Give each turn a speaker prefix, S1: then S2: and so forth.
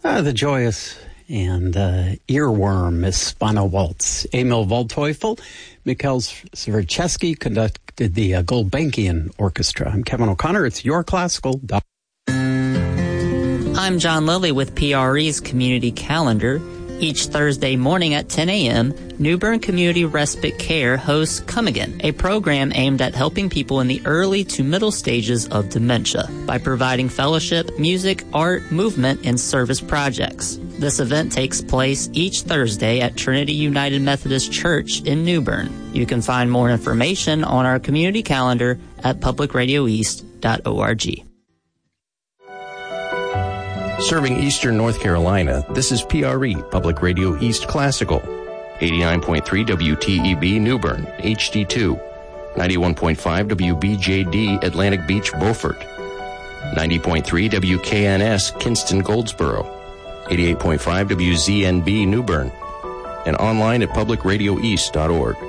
S1: The joyous and earworm Hispano Waltz. Emil Waldteufel, Mikhail Zverchesky conducted the Gulbenkian Orchestra. I'm Kevin O'Connor. It's Your Classical.
S2: I'm John Lilly with PRE's Community Calendar. Each Thursday morning at 10 a.m., New Bern Community Respite Care hosts Come Again, a program aimed at helping people in the early to middle stages of dementia by providing fellowship, music, art, movement, and service projects. This event takes place each Thursday at Trinity United Methodist Church in New Bern. You can find more information on our community calendar at publicradioeast.org.
S3: Serving Eastern North Carolina, this is PRE, Public Radio East Classical. 89.3 WTEB New Bern, HD2. 91.5 WBJD Atlantic Beach, Beaufort. 90.3 WKNS Kinston, Goldsboro. 88.5 WZNB New Bern. And online at publicradioeast.org.